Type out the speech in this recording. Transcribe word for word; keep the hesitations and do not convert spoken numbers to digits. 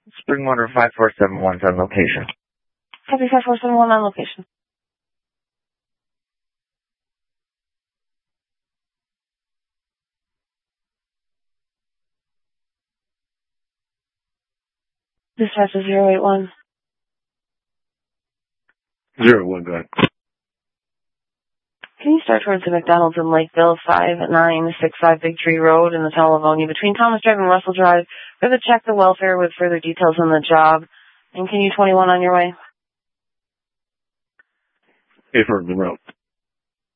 Springwater five four seven one's on location. Copy five four seven one on location. Dispatch is zero eight one. Zero one, go ahead. Can you start towards the McDonald's in Lakeville, five nine six five Big Tree Road in the town of Livonia, between Thomas Drive and Russell Drive, for the check the welfare with further details on the job. And can you twenty-one on your way? Affirmative, route.